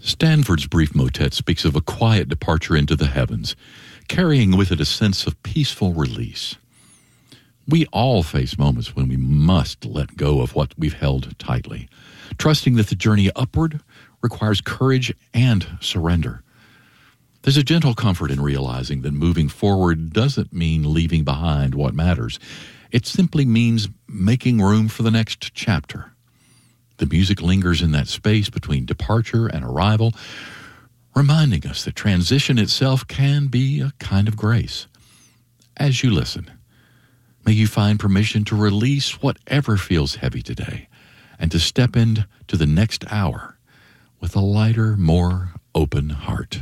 Stanford's brief motet speaks of a quiet departure into the heavens, carrying with it a sense of peaceful release. We all face moments when we must let go of what we've held tightly, trusting that the journey upward requires courage and surrender. There's a gentle comfort in realizing that moving forward doesn't mean leaving behind what matters. It simply means making room for the next chapter. The music lingers in that space between departure and arrival, reminding us that transition itself can be a kind of grace. As you listen, may you find permission to release whatever feels heavy today and to step into the next hour with a lighter, more open heart.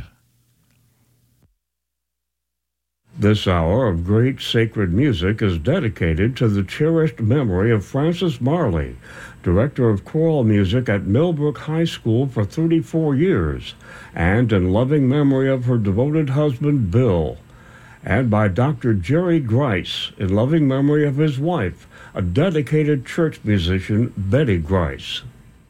This hour of great sacred music is dedicated to the cherished memory of Frances Marley, Director of Choral Music at Millbrook High School for 34 years, and in loving memory of her devoted husband, Bill, and by Dr. Jerry Grice, in loving memory of his wife, a dedicated church musician, Betty Grice.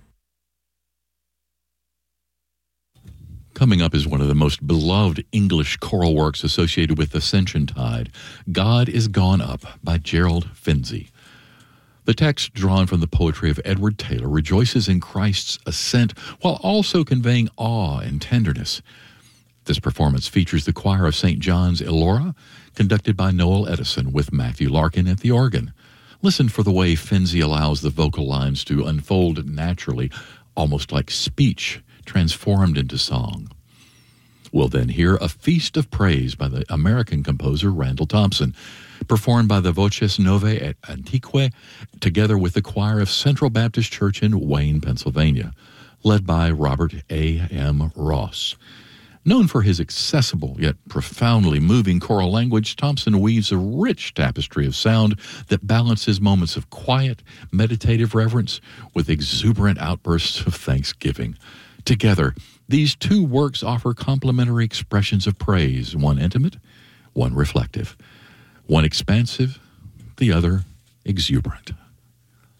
Coming up is one of the most beloved English choral works associated with Ascension Tide, God is Gone Up by Gerald Finzi. The text, drawn from the poetry of Edward Taylor, rejoices in Christ's ascent while also conveying awe and tenderness. This performance features the choir of St. John's Elora, conducted by Noel Edison with Matthew Larkin at the organ. Listen for the way Finzi allows the vocal lines to unfold naturally, almost like speech transformed into song. We'll then hear A Feast of Praise by the American composer Randall Thompson, performed by the Voces Novae et Antiquae, together with the choir of Central Baptist Church in Wayne, Pennsylvania, led by Robert A. M. Ross. Known for his accessible yet profoundly moving choral language, Thompson weaves a rich tapestry of sound that balances moments of quiet, meditative reverence with exuberant outbursts of thanksgiving. Together, these two works offer complementary expressions of praise, one intimate, one reflective, one expansive, the other exuberant.